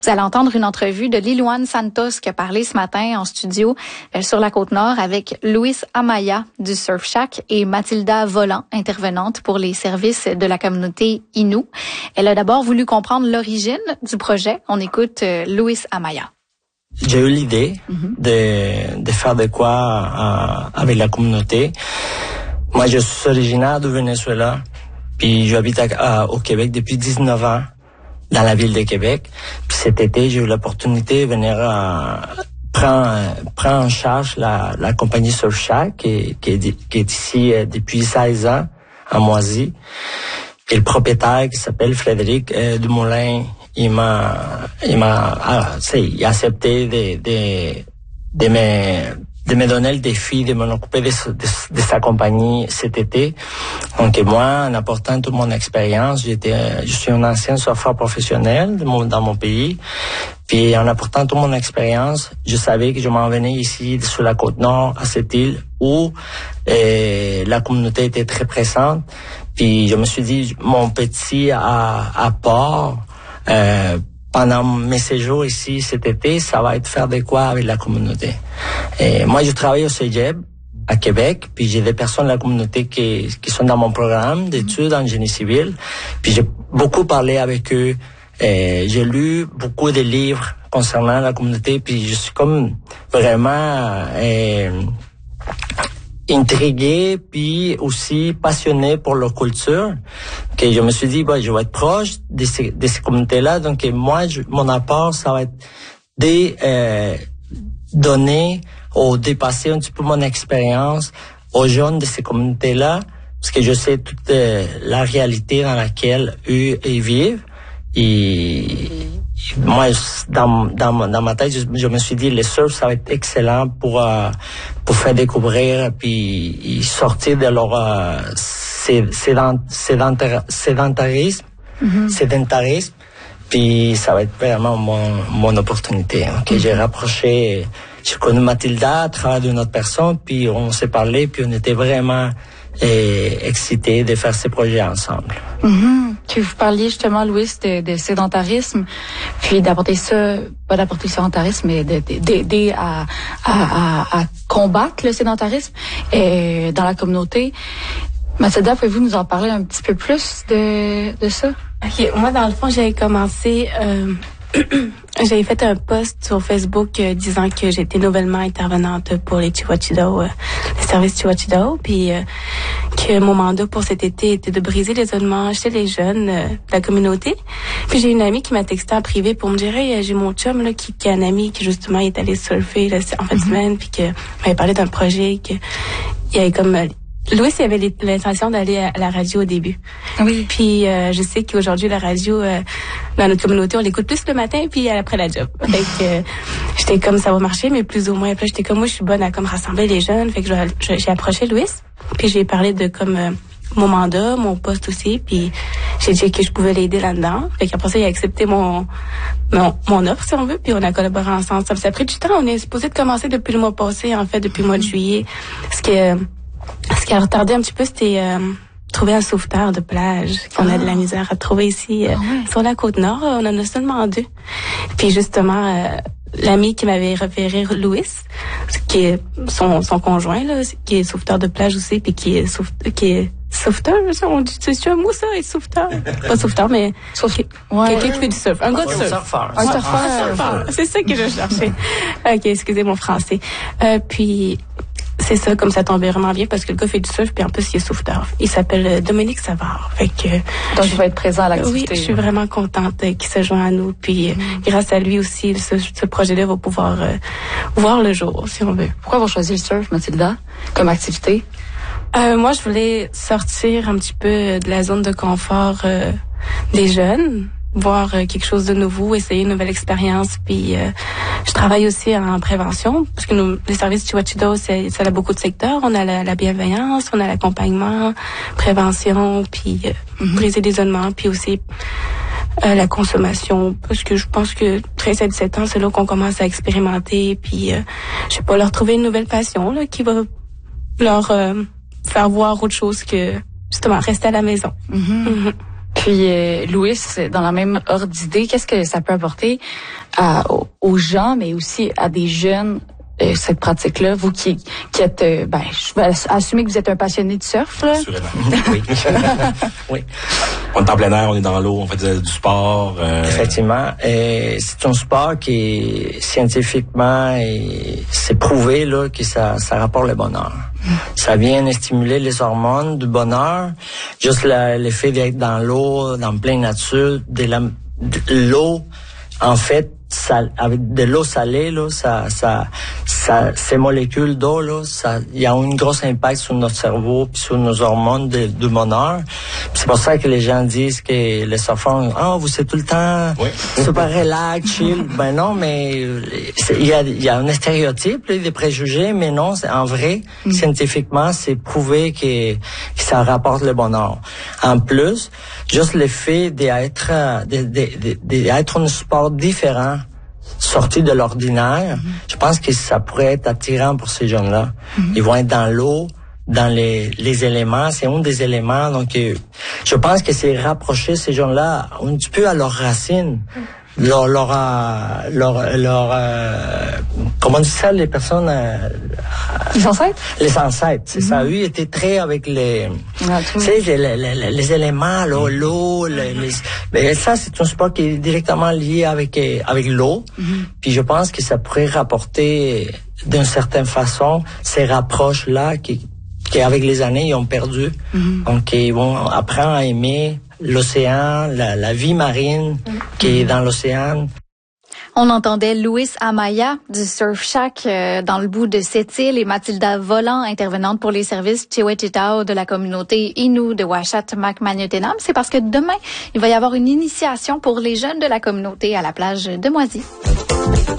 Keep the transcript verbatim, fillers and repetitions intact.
Vous allez entendre une entrevue de Lilouane Santos qui a parlé ce matin en studio euh, sur la Côte-Nord avec Luis Amaya du Surf Shack et Mathilda Volant, intervenante pour les services de la communauté Innu. Elle a d'abord voulu comprendre l'origine du projet. On écoute euh, Luis Amaya. J'ai eu l'idée mm-hmm. de, de faire de quoi euh, avec la communauté. Moi, je suis originaire du Venezuela, puis j'habite à, à, au Québec depuis dix-neuf ans. Dans la ville de Québec. Puis cet été, j'ai eu l'opportunité de venir euh, prendre, prendre en charge la, la compagnie Surf Shack, qui, qui, est, qui est ici euh, depuis seize ans, à Moisy. Et le propriétaire, qui s'appelle Frédéric euh, Dumoulin, il m'a, il m'a, ah, il a accepté de, de, de me, de me donner le défi de m'en occuper de, de, de sa compagnie cet été. Donc moi, en apportant toute mon expérience, j'étais, je suis un ancien surfeur professionnel de mon, dans mon pays. Puis en apportant toute mon expérience, je savais que je m'en venais ici sur la Côte-Nord, à cette île où euh, la communauté était très présente. Puis je me suis dit, mon petit apport euh, pendant mes séjours ici cet été, ça va être faire de quoi avec la communauté. Et moi, je travaille au Cégep à Québec, puis j'ai des personnes de la communauté qui, qui sont dans mon programme d'études en génie civil. Puis j'ai beaucoup parlé avec eux. Et j'ai lu beaucoup de livres concernant la communauté, puis je suis comme vraiment euh, intrigué, puis aussi passionné pour leur culture, que je me suis dit, bah, je vais être proche de ces, de ces communautés-là. Donc moi, je, mon apport, ça va être de euh, donner ou dépasser un petit peu mon expérience aux jeunes de ces communautés-là, parce que je sais toute euh, la réalité dans laquelle eux ils vivent. Et moi, dans, dans, dans ma tête, je, je me suis dit, le surf, ça va être excellent pour euh, pour faire découvrir puis sortir de leur euh, sédent, sédentar, sédentarisme, mm-hmm. sédentarisme. Puis ça va être vraiment mon, mon opportunité. Hein, que mm-hmm. j'ai rapproché, j'ai connu Mathilda à travers d'une autre personne, puis on s'est parlé, puis on était vraiment eh, excités de faire ces projets ensemble. Mm-hmm. Que vous parliez justement, Louis, de, de sédentarisme, puis d'apporter ça, pas d'apporter le sédentarisme, mais d'aider à, à, à, à combattre le sédentarisme et dans la communauté. Mathilda, pouvez-vous nous en parler un petit peu plus de, de ça? OK. Moi, dans le fond, j'avais commencé... Euh, j'avais fait un post sur Facebook euh, disant que j'étais nouvellement intervenante pour les Chihuachido, euh, les services Chihuachido, puis euh, que mon mandat pour cet été était de briser l'isolement chez les jeunes euh, de la communauté. Puis j'ai une amie qui m'a texté en privé pour me dire, hey, j'ai mon chum là qui, qui a un ami qui justement est allé surfer là, en fin de semaine, puis que m'avait parlé d'un projet que il y avait comme euh, Louis, il avait l'intention d'aller à la radio au début. Oui. Puis euh, je sais qu'aujourd'hui la radio euh, dans notre communauté, on l'écoute plus le matin puis après la job. Fait que euh, j'étais comme ça va marcher, mais plus ou moins. Puis j'étais comme moi, je suis bonne à comme rassembler les jeunes. Fait que je, je, j'ai approché Louis, puis j'ai parlé de comme euh, mon mandat, mon poste aussi, puis j'ai dit que je pouvais l'aider là-dedans. Fait qu'après ça, il a accepté mon mon, mon offre si on veut, puis on a collaboré ensemble. Ça, ça a pris du temps. On est supposé de commencer depuis le mois passé, en fait, depuis le mois de juillet, parce que Ce qui a retardé un petit peu, c'était euh, trouver un sauveteur de plage qu'on ah. a de la misère à trouver ici euh, ah ouais. sur la Côte-Nord. On en a seulement deux. Puis justement, euh, l'ami qui m'avait référé Louis, qui est son, son conjoint, là, qui est sauveteur de plage aussi, puis qui est, sauve, qui est sauveteur, ça, on dit, c'est un mot ça, être sauveteur? Pas sauveteur, mais Sauf, ouais. quelqu'un qui fait du surf. Un gars de surf. Surfeur. Un surfeur. Un surfeur. C'est ça que je cherchais. OK, excusez mon français. Euh, puis... C'est ça, comme ça tombait vraiment bien parce que le gars fait du surf puis en plus il est sauveteur. Il s'appelle Dominique Savard. Fait que donc je vais être présent à l'activité. Oui, je suis vraiment contente qu'il se joint à nous puis mm. grâce à lui aussi ce, ce projet-là va pouvoir euh, voir le jour si on veut. Pourquoi avoir choisi le surf, Mathilda, comme activité? Euh, moi, je voulais sortir un petit peu de la zone de confort euh, des jeunes. Voir euh, quelque chose de nouveau, essayer une nouvelle expérience. Puis euh, je travaille aussi en prévention, parce que nous, les services Chihuachido, c'est, ça a beaucoup de secteurs. On a la, la bienveillance, on a l'accompagnement, prévention, puis euh, mm-hmm. briser l'isolement, puis aussi euh, la consommation. Parce que je pense que treize à dix-sept ans, c'est là qu'on commence à expérimenter, puis euh, je sais pas, leur trouver une nouvelle passion là, qui va leur euh, faire voir autre chose que justement rester à la maison. Mm-hmm. Mm-hmm. Puis, euh, Louis, dans la même ordre d'idée, qu'est-ce que ça peut apporter à, aux gens, mais aussi à des jeunes, euh, cette pratique-là? Vous qui, qui êtes, euh, ben, je vais assumer que vous êtes un passionné de surf, là. Assurément. Oui. Oui. On est en plein air, on est dans l'eau, on fait du, du sport. Euh... Effectivement. Et c'est un sport qui est scientifiquement, et c'est prouvé là, que ça, ça rapporte le bonheur. Mm. Ça vient stimuler les hormones du bonheur. Juste la, l'effet d'être dans l'eau, dans pleine nature, de, la, de l'eau, en fait, ça, avec de l'eau salée, là, ça, ça, ça, ces molécules d'eau, là, ça, il y a un gros impact sur notre cerveau puis sur nos hormones de, de bonheur. Puis c'est pour ça que les gens disent que les surfeurs, ah, oh, vous êtes tout le temps oui. super relax, chill. Ben non, mais il y a, il y a un stéréotype, là, des préjugés, mais non, c'est en vrai, mm. scientifiquement, c'est prouvé que, que ça rapporte le bonheur. En plus, juste le fait d'être, d'être un sport différent, sorti de l'ordinaire, mm-hmm. je pense que ça pourrait être attirant pour ces jeunes-là. Mm-hmm. Ils vont être dans l'eau, dans les, les éléments, c'est un des éléments, donc euh, je pense que c'est rapprocher ces jeunes-là un petit peu à leurs racines. Leur, leur, euh, leur, leur euh, comment on dit ça, les personnes... Euh, les ancêtres? Les ancêtres, c'est mm-hmm. ça. Eux étaient très avec les... Ah, tu sais, les, les, les, les éléments, là, l'eau, les, les... Mais ça, c'est un sport qui est directement lié avec, avec l'eau. Mm-hmm. Puis je pense que ça pourrait rapporter, d'une certaine façon, ces rapproches-là qui, qui, avec les années, ils ont perdu. Mm-hmm. Donc, ils vont apprendre à aimer l'océan, la, la vie marine qui est dans l'océan. On entendait Louis Amaya du Surf Shack euh, dans le bout de cette île et Mathilda Volant, intervenante pour les services Chiwetitao de la communauté Innu de Ouachat Macmagnotenam. C'est parce que demain, il va y avoir une initiation pour les jeunes de la communauté à la plage de Moisy.